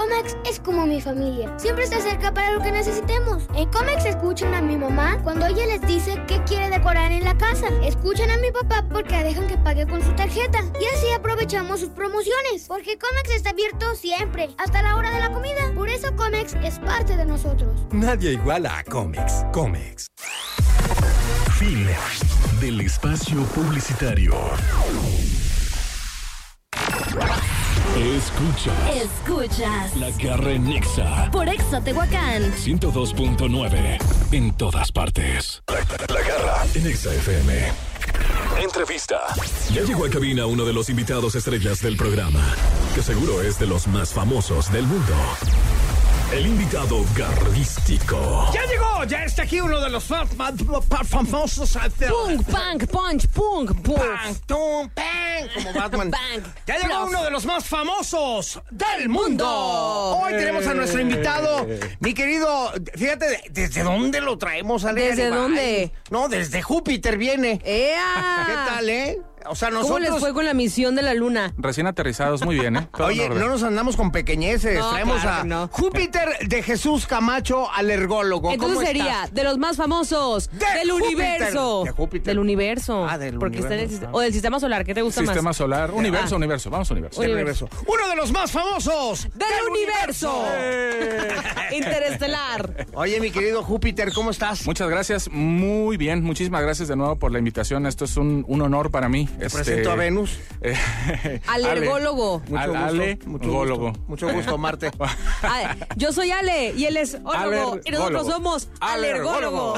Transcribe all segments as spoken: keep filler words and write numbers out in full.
Comex es como mi familia. Siempre está cerca para lo que necesitemos. En Comex escuchan a mi mamá cuando ella les dice qué quiere decorar en la casa. Escuchan a mi papá porque dejan que pague con su tarjeta. Y así aprovechamos sus promociones. Porque Comex está abierto siempre, hasta la hora de la comida. Por eso Comex es parte de nosotros. Nadie iguala a Comex. Comex. Fin del espacio publicitario. Escuchas. Escuchas. La Garra en Nexa. Por Exa Tehuacán. ciento dos punto nueve. En todas partes. La, la, la Garra en Exa F M. Entrevista. Ya llegó a cabina uno de los invitados estrellas del programa, que seguro es de los más famosos del mundo. El invitado garrístico. ¡Ya llegó! ¡Ya está aquí uno de los más, más, más famosos! ¡Punk, punk, punch, punk, punk! ¡Punk, tum, pang! Como Batman. Bang, ¡Ya llegó fluff. uno de los más famosos del mundo! Hoy tenemos a nuestro invitado, mi querido... Fíjate, ¿desde dónde lo traemos, Ale? ¿Desde Arevalo? dónde? No, desde Júpiter viene. ¡Ea! ¿Qué tal, eh? O sea, nosotros... ¿Cómo les fue con la misión de la luna? Recién aterrizados, muy bien, ¿eh? Todo Oye, en orden. no nos andamos con pequeñeces. No, Traemos claro a que no. Júpiter de Jesús Camacho, alergólogo. Entonces ¿Cómo sería estás? de los más famosos De del Júpiter. universo. De Júpiter. Del universo. Ah, del Porque está en el universo. sistema. O del sistema solar, ¿qué te gusta Sistema más? solar, universo, Ah. universo, vamos universo. Del Universo. universo. Uno de los más famosos ¡Del universo! ¡Eh! Interestelar. Oye, mi querido Júpiter, ¿cómo estás? Muchas gracias, muy bien, muchísimas gracias de nuevo por la invitación. Esto es un, un honor para mí. Te presento a Venus. eh, Alergólogo. Mucho Al- gusto. Ale, mucho gólogo. gusto. Mucho gusto, Marte. Ah, yo soy Ale y él es ólogo. Y nosotros Alergólogo. somos alergólogo.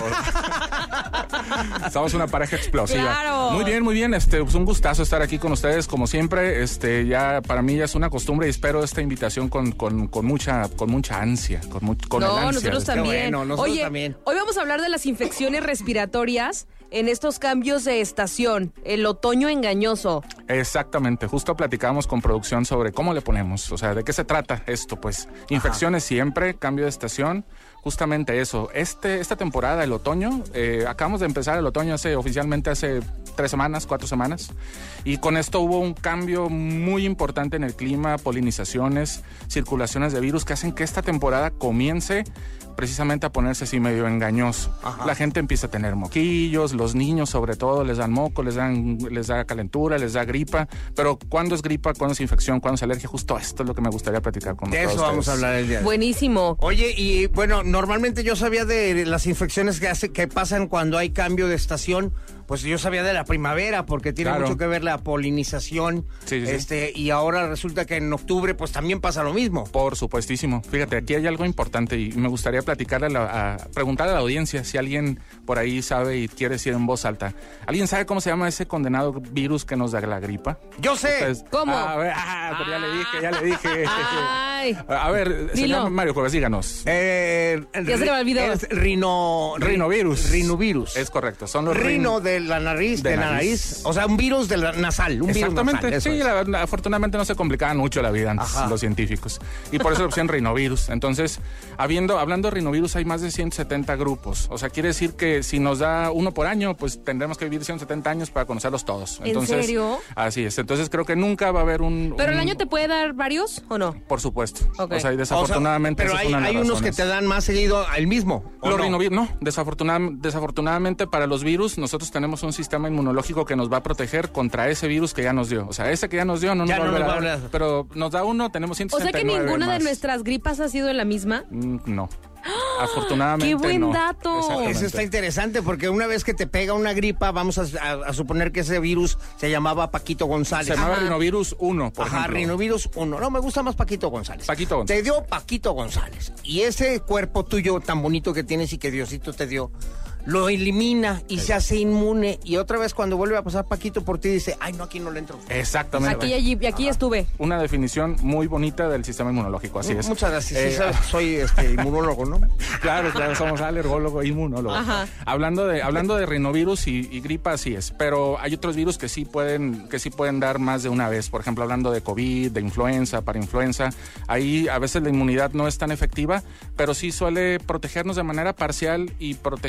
Somos una pareja explosiva. Claro. Muy bien, muy bien. Este, pues un gustazo estar aquí con ustedes, como siempre. Este, ya para mí ya es una costumbre y espero esta invitación con, con, con mucha, con mucha ansia, con, mu- con el No, ansia. nosotros también. bueno, nosotros Oye, también. hoy vamos a hablar de las infecciones respiratorias en estos cambios de estación, el otoño engañoso. Exactamente, justo platicábamos con producción sobre cómo le ponemos, o sea, de qué se trata esto, pues. Infecciones siempre, cambio de estación, justamente eso. Este, esta temporada, el otoño, eh, acabamos de empezar el otoño hace oficialmente hace tres semanas, cuatro semanas, y con esto hubo un cambio muy importante en el clima, polinizaciones, circulaciones de virus que hacen que esta temporada comience precisamente a ponerse así medio engañoso. Ajá. La gente empieza a tener moquillos, los niños sobre todo les dan moco, les dan les da calentura, les da gripa, pero ¿cuándo es gripa? ¿Cuándo es infección? ¿Cuándo es alergia? Justo esto es lo que me gustaría platicar con De todos eso vamos ustedes. a hablar el día de hoy. Buenísimo. Oye, y bueno, normalmente yo sabía de las infecciones que hace, que pasan cuando hay cambio de estación. Pues yo sabía de la primavera, porque tiene Claro. mucho que ver la polinización. Sí, sí, sí. este, y ahora resulta que en octubre, pues también pasa lo mismo. Por supuestísimo. Fíjate, aquí hay algo importante y me gustaría platicarle a, la, a preguntarle a la audiencia si alguien por ahí sabe y quiere decir en voz alta. ¿Alguien sabe cómo se llama ese condenado virus que nos da la gripa? Yo sé. Ustedes- ¿Cómo? Ah, a ver, ah, pero ya le dije, ya le dije. Ay. A ver, Dilo. señor Mario Jueves, díganos. Eh, Ya se le olvidó. Es rino... Rinovirus. Rinovirus. Es correcto, son los Rino rin- de la nariz, de, de la nariz. nariz. O sea, un virus de la nasal. Un Exactamente, virus nasal. eso sí, es. la verdad, afortunadamente no se complicaban mucho la vida antes Ajá. los científicos. Y por eso la opción rinovirus. Entonces, habiendo, hablando de rinovirus, hay más de ciento setenta grupos. O sea, quiere decir que si nos da uno por año, pues tendremos que vivir ciento setenta años para conocerlos todos. ¿En Entonces, serio? Así es. Entonces creo que nunca va a haber un... ¿Pero el un- año te puede dar varios o no? Por supuesto. Ok. O sea, y O desafortunadamente... sea, pero esa es hay, una de hay las unos que razones. te dan más seguido el mismo. ¿o Los no? rinovirus, no, desafortunadamente, desafortunadamente para los virus nosotros tenemos un sistema inmunológico que nos va a proteger contra ese virus que ya nos dio. O sea, ese que ya nos dio no nos Ya va a no volver nos a va a dar, volver a- pero nos da uno, tenemos ciento O sea sesenta y que nueve ninguna de más. nuestras gripas ha sido la misma. Mm, No. Afortunadamente ¡Qué buen no. dato! Exactamente. Eso está interesante porque una vez que te pega una gripa, vamos a, a- a suponer que ese virus se llamaba Paquito González. Se llamaba Ajá. rinovirus uno, por Ajá, ejemplo. rinovirus uno. No, me gusta más Paquito González. Paquito González. Te dio Paquito González. Y ese cuerpo tuyo tan bonito que tienes y que Diosito te dio, lo elimina y se hace inmune. Y otra vez cuando vuelve a pasar Paquito por ti, dice, ay, no, aquí no le entro. Exactamente. Aquí, allí, y aquí estuve. Una definición muy bonita del sistema inmunológico, así es. Muchas gracias. Sí, Eh, sabes, soy este, inmunólogo, ¿no? Claro, claro, somos alergólogo e inmunólogo. Ajá. Hablando de, hablando de rinovirus y, y gripa, así es. Pero hay otros virus que sí pueden, que sí pueden dar más de una vez. Por ejemplo, hablando de COVID, de influenza, parainfluenza. Ahí a veces la inmunidad no es tan efectiva, pero sí suele protegernos de manera parcial y protegernos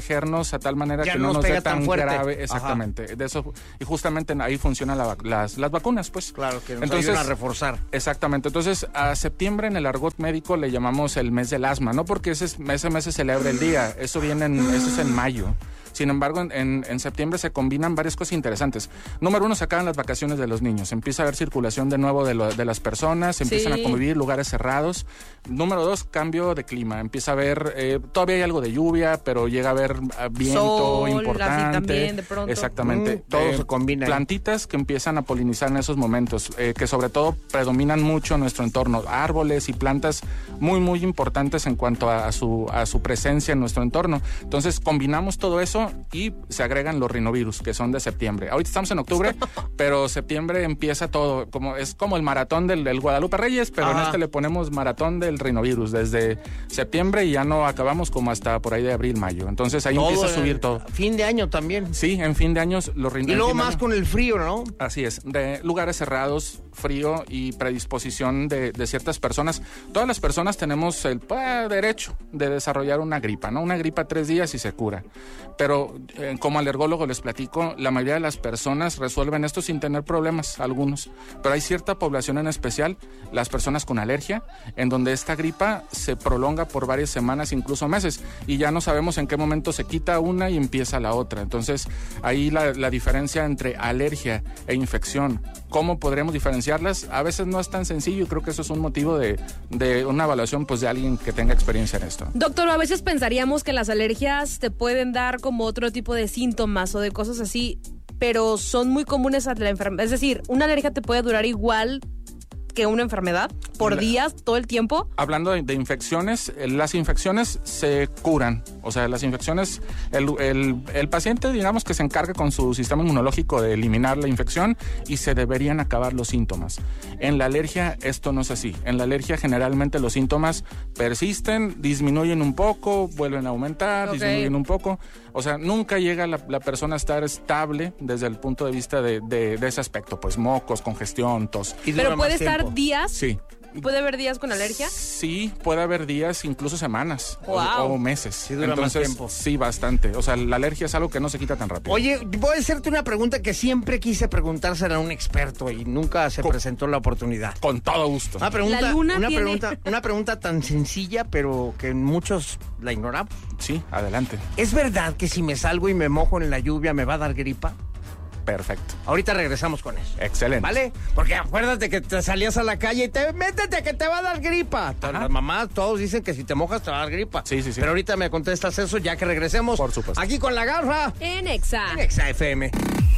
a tal manera ya que no no nos nos pega dé tan tan fuerte. grave. Exactamente. De eso, y justamente ahí funcionan la, las, las vacunas, pues. Claro, que nos Entonces, ayudan a reforzar. Exactamente. Entonces, a septiembre en el argot médico le llamamos el mes del asma, no porque ese, ese mes se celebra el día, eso viene en, eso es en mayo. Sin embargo, en, en, en septiembre se combinan varias cosas interesantes. Número uno, se acaban las vacaciones de los niños. Empieza a haber circulación de nuevo de, lo, de las personas, se empiezan Sí. a convivir lugares cerrados. Número dos, cambio de clima. Empieza a haber, eh, todavía hay algo de lluvia, pero llega a haber eh, viento Sol, así importante. también, de pronto. Exactamente. Mm, todo se combina ahí. Plantitas que empiezan a polinizar en esos momentos, eh, que sobre todo predominan mucho en nuestro entorno. Árboles y plantas muy, muy importantes en cuanto a, a, su, a su presencia en nuestro entorno. Entonces, combinamos todo eso y se agregan los rinovirus, que son de septiembre. Ahorita estamos en octubre, pero septiembre empieza todo. Como, es como el maratón del, del Guadalupe Reyes, pero Ajá. en este le ponemos maratón del rinovirus. Desde septiembre y ya no acabamos como hasta por ahí de abril, mayo. Entonces ahí Todo empieza a subir el- todo. Fin de año también. Sí, en fin de años los Y rinovirus. luego más con el frío, ¿no? Así es, de lugares cerrados, frío y predisposición de, de ciertas personas. Todas las personas tenemos el pues, derecho de desarrollar una gripa, ¿no? Una gripa tres días y se cura. Pero eh, como alergólogo les platico, la mayoría de las personas resuelven esto sin tener problemas, algunos. Pero hay cierta población en especial, las personas con alergia, en donde esta gripa se prolonga por varias semanas, incluso meses, y ya no sabemos en qué momento se quita una y empieza la otra. Entonces, ahí la, la diferencia entre alergia e infección, ¿cómo podremos diferenciarlas? A veces no es tan sencillo y creo que eso es un motivo de, de una evaluación pues, de alguien que tenga experiencia en esto. Doctor, a veces pensaríamos que las alergias te pueden dar como otro tipo de síntomas o de cosas así, pero son muy comunes a la enfermedad. Es decir, una alergia te puede durar igual que una enfermedad por La- días, todo el tiempo. Hablando de, de infecciones, eh, las infecciones se curan. O sea, las infecciones, el, el, el paciente, digamos que se encarga con su sistema inmunológico de eliminar la infección y se deberían acabar los síntomas. En la alergia esto no es así. En la alergia generalmente los síntomas persisten, disminuyen un poco, vuelven a aumentar, Ok. disminuyen un poco. O sea, nunca llega la, la persona a estar estable desde el punto de vista de, de, de ese aspecto. Pues mocos, congestión, tos. Y dura Pero más puede estar tiempo. días, Sí. puede haber días con alergia. Sí, puede haber días, incluso semanas o- Wow. o, meses. Sí, dura más Entonces, tiempo. sí, bastante. O sea, la alergia es algo que no se quita tan rápido. Oye, voy a hacerte una pregunta que siempre quise preguntársela a un experto y nunca se Co- presentó la oportunidad. Con todo gusto. Una pregunta, La luna una tiene- pregunta, una pregunta tan sencilla, pero que muchos la ignoramos. Sí, adelante. ¿Es verdad que si me salgo y me mojo en la lluvia me va a dar gripa? Perfecto. Ahorita regresamos con eso. Excelente. ¿Vale? Porque acuérdate que te salías a la calle y te métete que te va a dar gripa. Todas Las mamás, todos dicen que si te mojas te va a dar gripa. Sí, sí, sí. Pero ahorita me contestas eso ya que regresemos. Por supuesto. Aquí con la garra En Exa. en Exa F M.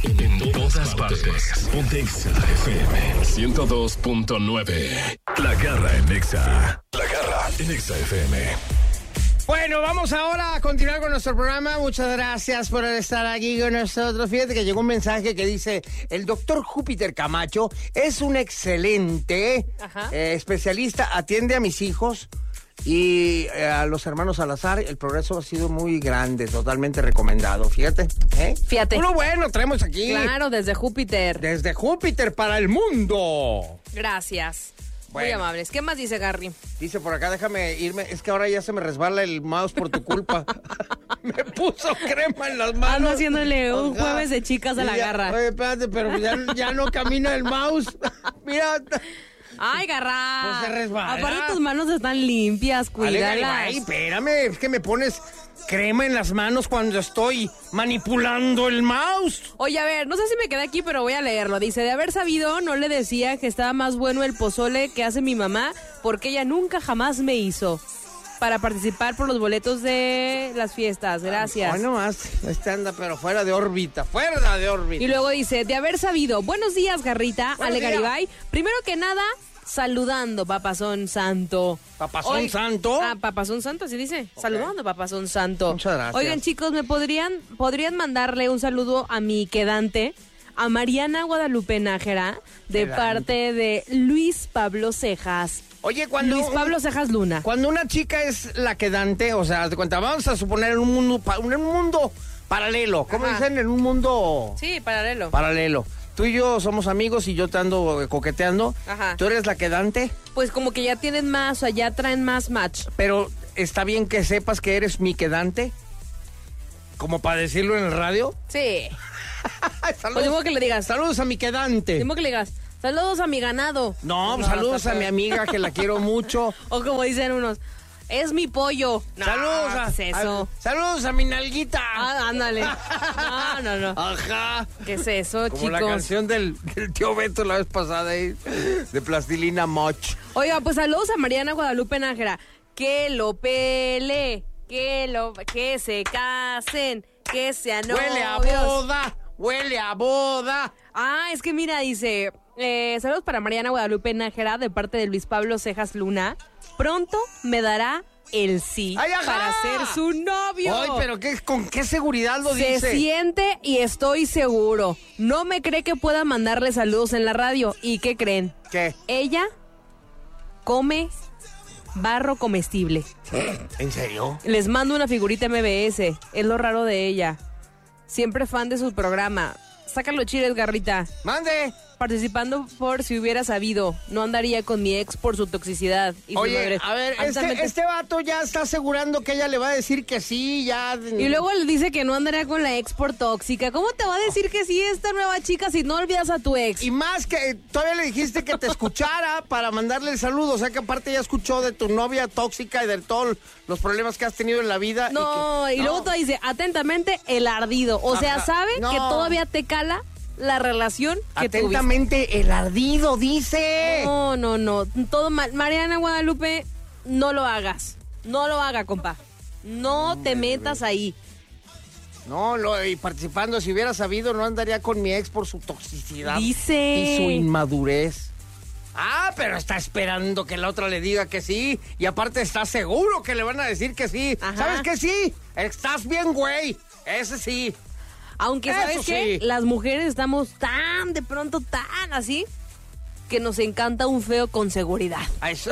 En todas partes. Ponte Exa F M ciento dos punto nueve. La garra en Exa. La garra en Exa F M. Bueno, vamos ahora a continuar con nuestro programa. Muchas gracias por estar aquí con nosotros. Fíjate que llegó un mensaje que dice: el doctor Júpiter Camacho es un excelente Ajá. eh, especialista, atiende a mis hijos y eh, a los hermanos Salazar. El progreso ha sido muy grande, totalmente recomendado. Fíjate, ¿eh? Fíjate. Uno bueno traemos aquí. Claro, desde Júpiter. Desde Júpiter para el mundo. Gracias. Muy Bueno. amables. ¿Qué más dice Garry? Dice por acá, déjame irme. Es que ahora ya se me resbala el mouse por tu culpa. Me puso crema en las manos. Ando haciéndole un Ajá. jueves de chicas a la Y ya- garra. Oye, espérate, pero ya, ya no camina el mouse. Mira. Ay, garra. Pues se resbala. Aparte tus manos están limpias, Ale, cuídalas. Garibay, espérame. Es que me pones crema en las manos cuando estoy manipulando el mouse. Oye, a ver, no sé si me quedé aquí, pero voy a leerlo. Dice, de haber sabido, no le decía que estaba más bueno el pozole que hace mi mamá, porque ella nunca jamás me hizo para participar por los boletos de las fiestas. Gracias. Bueno, más. Este anda, pero fuera de órbita. Fuera de órbita. Y luego dice, de haber sabido, buenos días, Garrita, Buenos Ale días. Garibay. Primero que nada, saludando, papazón santo. ¿Papazón Hoy- santo? Ah, papazón santo, así dice. Saludando, papazón santo. Muchas gracias. Oigan, chicos, ¿me podrían, podrían mandarle un saludo a mi quedante, a Mariana Guadalupe Nájera, de Quedante. parte de Luis Pablo Cejas? Oye, cuando... Luis Pablo Cejas Luna. Cuando una chica es la quedante, o sea, haz de cuenta, vamos a suponer en un mundo, pa- en un mundo paralelo, ¿cómo Ajá. dicen? En un mundo Sí, paralelo. paralelo. Tú y yo somos amigos y yo te ando eh, coqueteando. Ajá. Tú eres la quedante, Pues como que ya tienen más, o sea, ya traen más match. pero está bien que sepas que eres mi quedante. ¿Como para decirlo en el radio? Sí. Saludos. Pues, que le digas. Saludos a mi quedante. Dimo que le digas. Saludos a mi ganado. No, no saludos a mi amiga que la quiero mucho. O como dicen unos, es mi pollo. No, saludos a, ¿qué es eso? A, saludos a mi nalguita. Ah, ándale. No, no, no. Ajá. ¿Qué es eso, como chicos? La canción del, del tío Beto la vez pasada ahí, de Plastilina Moch. Oiga, pues saludos a Mariana Guadalupe Nájera. Que lo pele, que lo, que se casen, que sean novios. Huele a boda, huele a boda. Ah, es que mira, dice, eh, saludos para Mariana Guadalupe Nájera de parte de Luis Pablo Cejas Luna. Pronto me dará el sí ¡Ay, ajá! para ser su novio. Ay, pero qué, ¿con qué seguridad lo Se dice? siente y estoy seguro. No me cree que pueda mandarle saludos en la radio. ¿Y qué creen? ¿Qué? Ella come barro comestible. ¿En serio? Les mando una figurita M B S. Es lo raro de ella. Siempre fan de su programa. Sácalo chiles, Garrita. ¡Mande! Participando por si hubiera sabido. No andaría con mi ex por su toxicidad. Y su Oye, madre. a ver, Altamente- este, este vato ya está asegurando que ella le va a decir que sí, ya... Y luego le dice que no andaría con la ex por tóxica. ¿Cómo te va a decir que sí esta nueva chica si no olvidas a tu ex? Y más que todavía le dijiste que te escuchara para mandarle el saludo. O sea que aparte ya escuchó de tu novia tóxica y de todos los problemas que has tenido en la vida. No, y, que, y luego te dice, atentamente, el ardido. O sea, Ajá, sabe no. que todavía te cala la relación que tuviste. Atentamente, el ardido, dice. No, no, no. Todo mal. Mariana Guadalupe, no lo hagas. No lo haga, compa. No te metas ahí. No, lo, y participando, si hubiera sabido, no andaría con mi ex por su toxicidad. Dice. Y su inmadurez. Ah, pero está esperando que la otra le diga que sí. Y aparte está seguro que le van a decir que sí. Ajá. ¿Sabes qué sí? Estás bien, güey. Ese sí. Aunque, Eso ¿sabes qué? sí. Las mujeres estamos tan, de pronto, tan así, que nos encanta un feo con seguridad. A eso.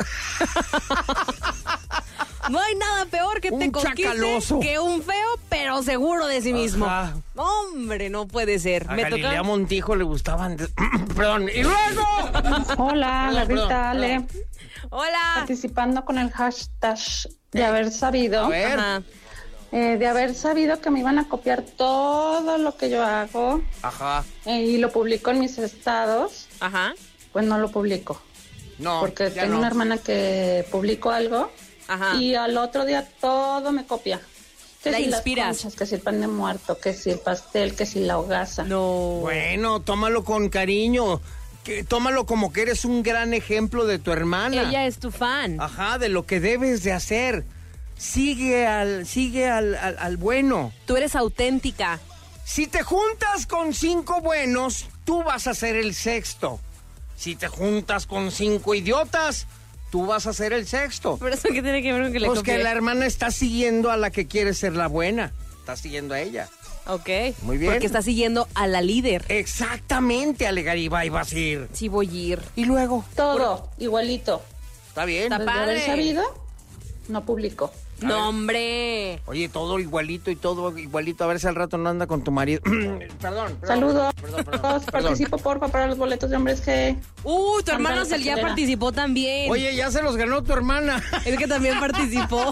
No hay nada peor que Un te conquiste chacaloso. que un feo, pero seguro de sí mismo. Ajá. Hombre, no puede ser. A Me Galilea toca... Montijo le gustaban... de- Perdón. ¡Y luego! Hola, Hola, perdón, Rita Ale, Hola. participando con el hashtag de haber sabido, A ver. Ajá. eh, de haber sabido que me iban a copiar todo lo que yo hago Ajá. eh, y lo publico en mis estados, Ajá. pues no lo publico, No, porque ya tengo no. una hermana que publico algo Ajá. y al otro día todo me copia. Que La si inspiras. las conchas, que si el pan de muerto, que si el pastel, que si la hogaza. No. Bueno, tómalo con cariño. Que, tómalo como que eres un gran ejemplo de tu hermana. Ella es tu fan. Ajá, de lo que debes de hacer. Sigue al, sigue al, al, al bueno. Tú eres auténtica. Si te juntas con cinco buenos, tú vas a ser el sexto. Si te juntas con cinco idiotas, tú vas a ser el sexto. ¿Pero eso qué tiene que ver con que le Pues copie? que la hermana está siguiendo a la que quiere ser la buena. Está siguiendo a ella. Ok. Muy bien. Porque está siguiendo a la líder. Exactamente, Ale Garibay, vas a ir. Sí voy a ir. Y luego, Todo, igualito. está bien. Está Desde haber padre. sabido, no publico. No, hombre. Oye, todo igualito y todo igualito. A ver si al rato no anda con tu marido. perdón, perdón. Saludos. Perdón, perdón, perdón. Participo, porfa, para los boletos de hombres G. Uy, tu hermana Ándale, ya pastelera. participó también. Oye, ya se los ganó tu hermana. Es que también participó.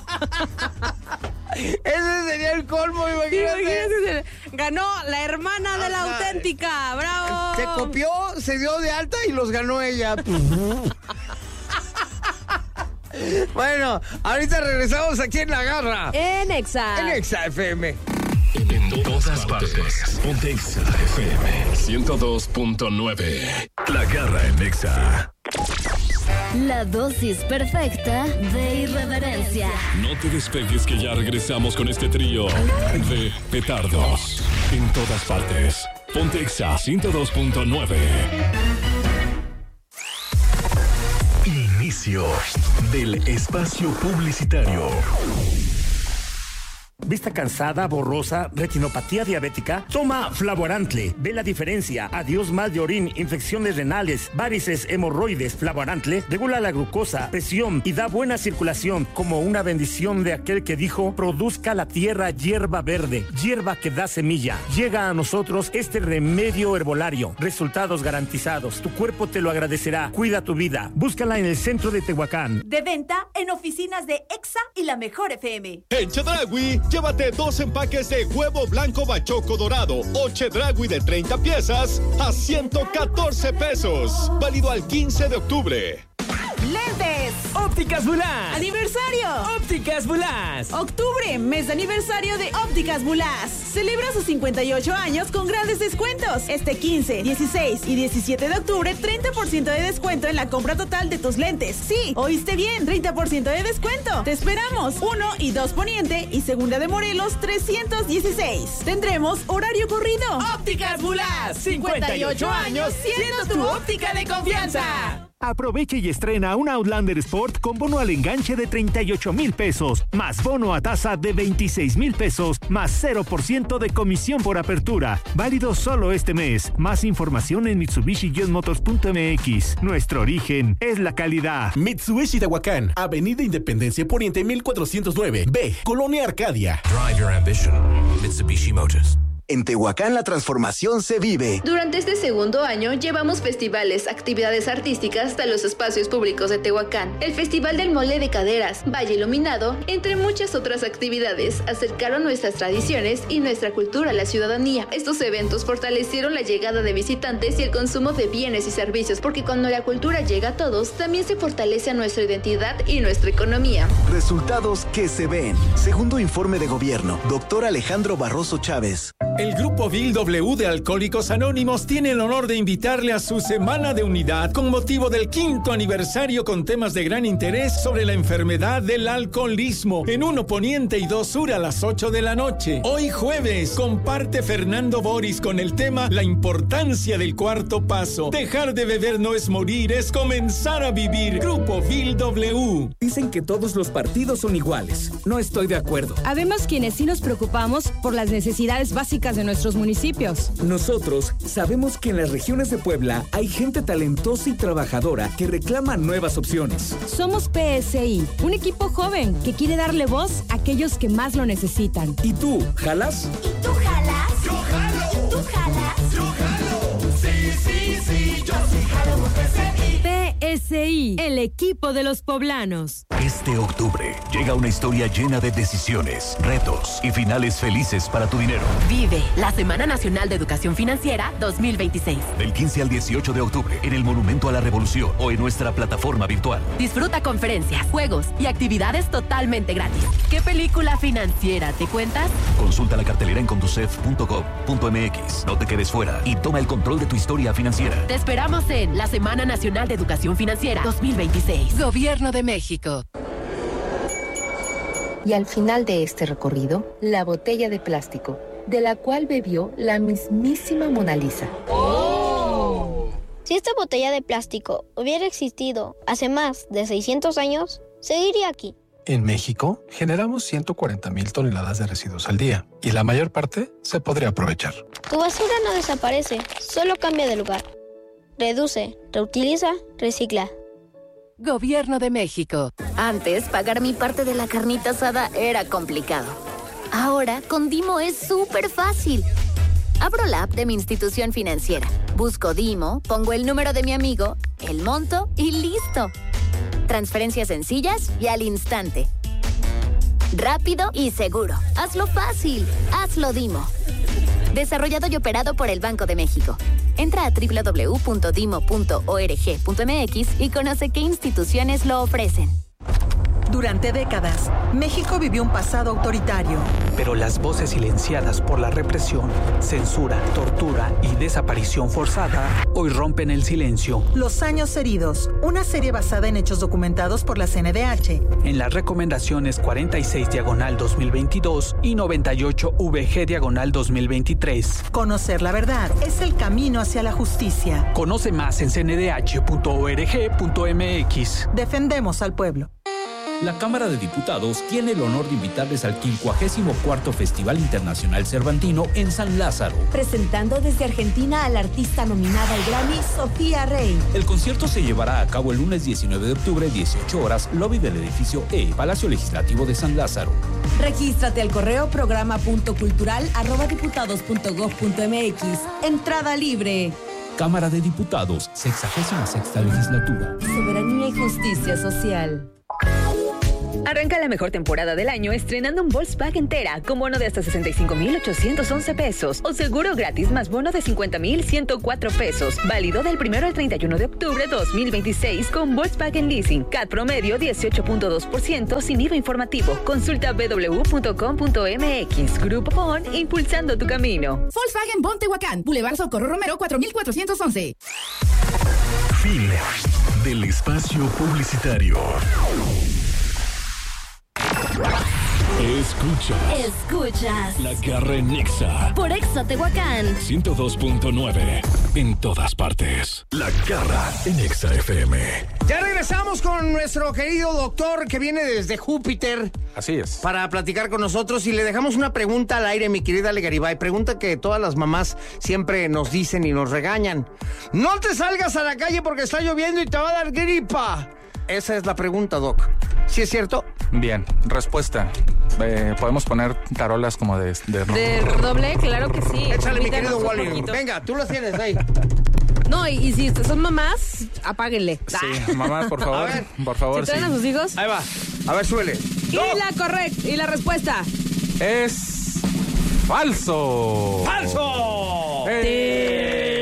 Ese sería el colmo, imagínate. Imagínate, ganó la hermana de la Ajá. auténtica. ¡Bravo! Se copió, se dio de alta y los ganó ella. Bueno, ahorita regresamos aquí en La Garra. En Exa. En Exa F M. En todas partes. Ponte Exa F M ciento dos punto nueve. La Garra en Exa. La dosis perfecta de irreverencia. No te despegues que ya regresamos con este trío de petardos. En todas partes. Ponte Exa ciento dos punto nueve. Inicio del espacio publicitario. ¿Vista cansada, borrosa, retinopatía diabética? Toma Flavorantle. Ve la diferencia. Adiós mal de orín, infecciones renales, varices, hemorroides. Flavorantle regula la glucosa, presión y da buena circulación, como una bendición de aquel que dijo: produzca la tierra hierba verde, hierba que da semilla. Llega a nosotros este remedio herbolario. Resultados garantizados. Tu cuerpo te lo agradecerá. Cuida tu vida. Búscala en el centro de Tehuacán. De venta en oficinas de Exa y La Mejor F M. En Chedraui Llévate dos empaques de huevo blanco bachoco dorado o chedragui de treinta piezas a ciento catorce pesos. Válido al quince de octubre. ¡Lentes! ¡Ópticas Bulás! ¡Aniversario! ¡Ópticas Bulás! Octubre, mes de aniversario de Ópticas Bulás. Celebra sus cincuenta y ocho años con grandes descuentos. Este quince, dieciséis y diecisiete de octubre, treinta por ciento de descuento en la compra total de tus lentes. Sí, oíste bien, treinta por ciento de descuento. Te esperamos. uno y dos Poniente y Segunda de Morelos trescientos dieciséis. Tendremos horario corrido. ¡Ópticas Bulás! cincuenta y ocho años siendo tu óptica de confianza. Aprovecha y estrena un Outlander Sport con bono al enganche de treinta y ocho mil pesos, más bono a tasa de veintiséis mil pesos, más cero por ciento de comisión por apertura. Válido solo este mes. Más información en mitsubishi motors punto m x. Nuestro origen es la calidad. Mitsubishi Tehuacán, Avenida Independencia Poniente mil cuatrocientos nueve B, Colonia Arcadia. Drive your ambition, Mitsubishi Motors. En Tehuacán la transformación se vive. Durante este segundo año llevamos festivales, actividades artísticas hasta los espacios públicos de Tehuacán. El Festival del Mole de Caderas, Valle Iluminado, entre muchas otras actividades, acercaron nuestras tradiciones y nuestra cultura a la ciudadanía. Estos eventos fortalecieron la llegada de visitantes y el consumo de bienes y servicios, porque cuando la cultura llega a todos, también se fortalece a nuestra identidad y nuestra economía. Resultados que se ven. Segundo informe de gobierno, doctor Alejandro Barroso Chávez. El Grupo V I L W de Alcohólicos Anónimos tiene el honor de invitarle a su Semana de Unidad con motivo del quinto aniversario con temas de gran interés sobre la enfermedad del alcoholismo en uno Poniente y dos Sur a las ocho de la noche. Hoy jueves comparte Fernando Boris con el tema La importancia del cuarto paso. Dejar de beber no es morir, es comenzar a vivir. Grupo V I L W. Dicen que todos los partidos son iguales. No estoy de acuerdo. Habemos quienes sí nos preocupamos por las necesidades básicas de nuestros municipios. Nosotros sabemos que en las regiones de Puebla hay gente talentosa y trabajadora que reclama nuevas opciones. Somos P S I, un equipo joven que quiere darle voz a aquellos que más lo necesitan. ¿Y tú, jalas? ¿Y tú jalas? ¡Yo jalo! ¿Tú jalas? ¡Yo jalo! Sí, sí, sí, yo sí jalo con P S I. P S I, el equipo de los poblanos. Este octubre llega una historia llena de decisiones, retos y finales felices para tu dinero. Vive la Semana Nacional de Educación Financiera dos mil veintiséis. Del quince al dieciocho de octubre en el Monumento a la Revolución o en nuestra plataforma virtual. Disfruta conferencias, juegos y actividades totalmente gratis. ¿Qué película financiera te cuentas? Consulta la cartelera en conducef punto gov punto m x. No te quedes fuera y toma el control de tu historia financiera. Te esperamos en la Semana Nacional de Educación Financiera dos mil veintiséis. Gobierno de México. Y al final de este recorrido, la botella de plástico, de la cual bebió la mismísima Mona Lisa. ¡Oh! Si esta botella de plástico hubiera existido hace más de seiscientos años, seguiría aquí. En México, generamos ciento cuarenta mil toneladas de residuos al día, y la mayor parte se podría aprovechar. Tu basura no desaparece, solo cambia de lugar. Reduce, reutiliza, recicla. Gobierno de México. Antes, pagar mi parte de la carnita asada era complicado. Ahora, con Dimo es súper fácil. Abro la app de mi institución financiera, busco Dimo, pongo el número de mi amigo, el monto y listo. Transferencias sencillas y al instante. Rápido y seguro. Hazlo fácil. Hazlo Dimo. Desarrollado y operado por el Banco de México. Entra a doble u doble u doble u punto dimo punto org punto m x y conoce qué instituciones lo ofrecen. Durante décadas, México vivió un pasado autoritario. Pero las voces silenciadas por la represión, censura, tortura y desaparición forzada hoy rompen el silencio. Los años heridos, una serie basada en hechos documentados por la C N D H. En las recomendaciones cuarenta y seis diagonal dos mil veintidós y noventa y ocho V G diagonal dos mil veintitrés. Conocer la verdad es el camino hacia la justicia. Conoce más en c n d h punto org punto m x. Defendemos al pueblo. La Cámara de Diputados tiene el honor de invitarles al quincuagésimo cuarto Festival Internacional Cervantino en San Lázaro. Presentando desde Argentina a la artista nominada al Grammy, Sofía Rey. El concierto se llevará a cabo el lunes diecinueve de octubre, dieciocho horas, lobby del edificio E, Palacio Legislativo de San Lázaro. Regístrate al correo programa punto cultural arroba diputados punto gov punto m x. Entrada libre. Cámara de Diputados, sexagésima sexta legislatura. Soberanía y justicia social. Arranca la mejor temporada del año estrenando un Volkswagen Tera con bono de hasta sesenta y cinco mil ochocientos once pesos o seguro gratis más bono de cincuenta mil ciento cuatro pesos. Válido del primero al treinta y uno de octubre de dos mil veintiséis con Volkswagen Leasing. C A T promedio dieciocho punto dos por ciento sin I V A informativo. Consulta b w punto com punto m x. Grupo Bon, impulsando tu camino. Volkswagen Bon Tehuacán, Boulevard Socorro Romero cuatro mil cuatrocientos once. Fin del espacio publicitario. Escuchas. Escuchas. La Garra en Nexa. Por Exa Tehuacán. ciento dos punto nueve. En todas partes. La Garra en Exa F M. Ya regresamos con nuestro querido doctor que viene desde Júpiter. Así es. Para platicar con nosotros y le dejamos una pregunta al aire, mi querida Ale Garibay. Pregunta que todas las mamás siempre nos dicen y nos regañan. No te salgas a la calle porque está lloviendo y te va a dar gripa. Esa es la pregunta, Doc. ¿Sí es cierto? Bien, respuesta. Eh, podemos poner tarolas como de... De, ¿De doble? Claro que sí. Échale, mi querido Wally. Venga, tú las tienes ahí. No, y, y si son mamás, apáguenle. Sí, mamás, por favor. A ver, por favor, ¿se traen sí. a sus hijos? Ahí va. A ver, suele. Y ¡No! la correcta, y la respuesta. Es... ¡falso! ¡Falso! ¡Eh!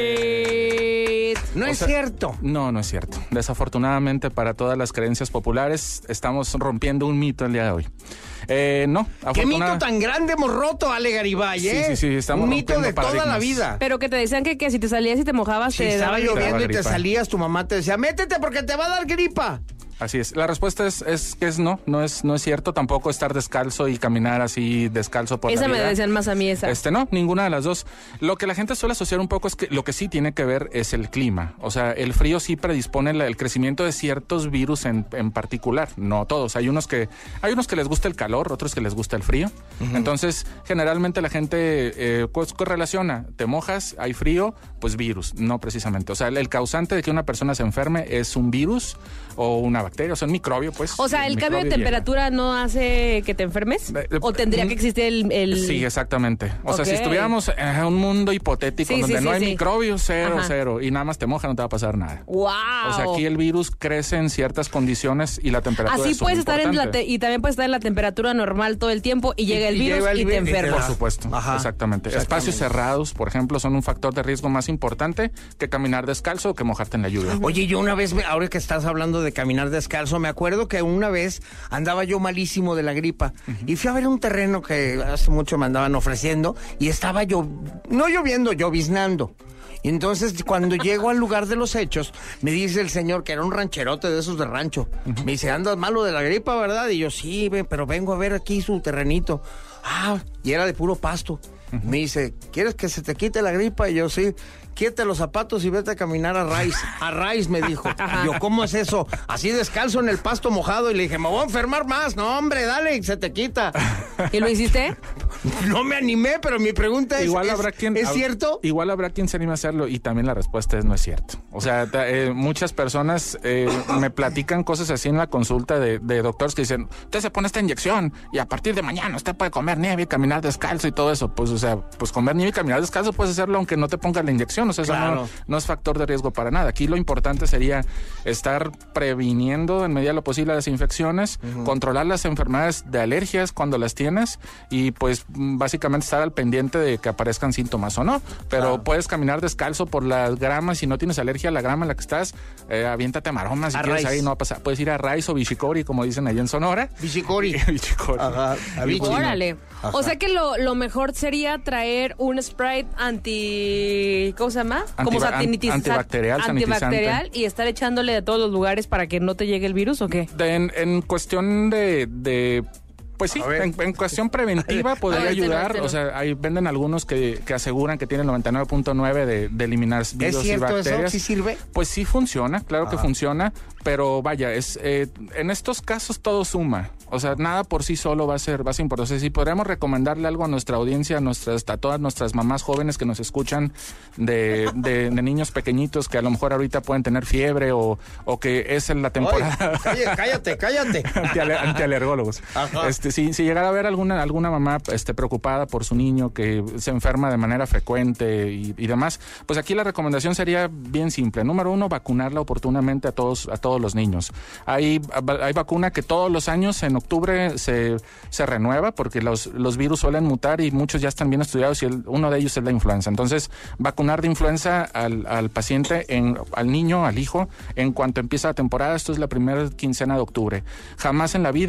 No o es sea, cierto. No, no es cierto. Desafortunadamente, para todas las creencias populares, estamos rompiendo un mito el día de hoy. Eh, no, ¿Qué mito tan grande hemos roto, Ale Garibay, eh? Sí, sí, sí, estamos un mito de paradigmas. toda la vida. Pero que te decían que, que si te salías y te mojabas, si te estaba daba lloviendo te y te gripa. salías, tu mamá te decía, métete porque te va a dar gripa. Así es. La respuesta es, es que es no, no es, no es cierto. Tampoco estar descalzo y caminar así descalzo por esa la vida. Esa me decían más a mí, esa. Este, no, ninguna de las dos. Lo que la gente suele asociar un poco es que lo que sí tiene que ver es el clima. O sea, el frío sí predispone el, el crecimiento de ciertos virus en, en particular. No todos. Hay unos que, hay unos que les gusta el calor, otros que les gusta el frío. Uh-huh. Entonces, generalmente la gente eh, pues, correlaciona. Te mojas, hay frío, pues virus. No precisamente. O sea, el, el causante de que una persona se enferme es un virus o una bacteria, o sea, un microbio. Pues, o sea, ¿el, el cambio de temperatura llega. no hace que te enfermes? Eh, ¿O tendría que existir el...? el... Sí, exactamente. O okay. sea, si estuviéramos en un mundo hipotético sí, donde sí, no sí, hay sí. microbios, cero, Ajá. cero, y nada más te moja, no te va a pasar nada. ¡Wow! O sea, aquí el virus crece en ciertas condiciones y la temperatura Así es puedes estar importante. en la te- y también puedes estar en la temperatura normal todo el tiempo y, y llega el y virus llega el y te virus, enfermas. Por supuesto, Ajá. exactamente. exactamente. Espacios cerrados, por ejemplo, son un factor de riesgo más importante que caminar descalzo o que mojarte en la lluvia. Oye, yo una vez, ahora que estás hablando de caminar descalzo, me acuerdo que una vez andaba yo malísimo de la gripa uh-huh. y fui a ver un terreno que hace mucho me andaban ofreciendo y estaba yo, no lloviendo, lloviznando. Y entonces cuando llego al lugar de los hechos, me dice el señor, que era un rancherote de esos de rancho, uh-huh. me dice, andas malo de la gripa, ¿verdad? Y yo, sí, ve, pero vengo a ver aquí su terrenito. Ah, y era de puro pasto. Uh-huh. Me dice, ¿quieres que se te quite la gripa? Y yo, sí. Quítate los zapatos y vete a caminar a raíz. A raíz, me dijo. Y yo, ¿cómo es eso? Así descalzo en el pasto mojado. Y le dije, me voy a enfermar más. No, hombre, dale, se te quita. ¿Y lo hiciste? No me animé, pero mi pregunta es, igual ¿es, habrá quien, ¿es cierto? Igual habrá quien se anime a hacerlo y también la respuesta es no es cierto. O sea, eh, muchas personas eh, me platican cosas así en la consulta de, de doctores que dicen, usted se pone esta inyección y a partir de mañana usted puede comer nieve y caminar descalzo y todo eso. Pues, o sea, pues comer nieve y caminar descalzo puedes hacerlo aunque no te ponga la inyección. O sea, claro. eso no, no es factor de riesgo para nada. Aquí lo importante sería estar previniendo en medida de lo posible las infecciones, uh-huh. controlar las enfermedades de alergias cuando las tienes y pues básicamente estar al pendiente de que aparezcan síntomas o no. Pero claro. puedes caminar descalzo por las gramas. Si no tienes alergia a la grama en la que estás, eh, aviéntate maromas si a quieres raíz. Ahí no va a pasar. Puedes ir a raíz o bichicori, como dicen allá en Sonora. Bichicori. Bichicori. Ajá. Órale. Ajá. O sea que lo, lo mejor sería traer un Sprite anti... ¿Cómo se llama? Antiba- Como satinitis- antibacterial, antibacterial y estar echándole de todos los lugares para que no te llegue el virus, ¿o qué? De, en, en cuestión de... de Pues sí, en, en cuestión preventiva podría ver, ayudar. télo, télo. O sea, ahí venden algunos que, que aseguran que tienen noventa y nueve punto nueve de, de eliminar virus ¿Es y cierto bacterias. eso? ¿Sí sirve? Pues sí funciona, claro ah. que funciona, pero vaya, es eh, en estos casos todo suma. O sea, nada por sí solo va a ser, va a ser importante. O sea, si podríamos recomendarle algo a nuestra audiencia, a, nuestras, a todas nuestras mamás jóvenes que nos escuchan de, de, de niños pequeñitos que a lo mejor ahorita pueden tener fiebre o, o que es en la temporada. Oye, cállate, cállate. Antialer, antialergólogos. Este, si, si llegara a haber alguna, alguna mamá este, preocupada por su niño que se enferma de manera frecuente y, y demás, pues aquí la recomendación sería bien simple. Número uno, vacunarla oportunamente a todos, a todos los niños. Hay, hay vacuna que todos los años en octubre se, se renueva porque los, los virus suelen mutar y muchos ya están bien estudiados y el, uno de ellos es la influenza. Entonces, vacunar de influenza al, al paciente, en, al niño, al hijo, en cuanto empieza la temporada. Esto es la primera quincena de octubre. Jamás en la vida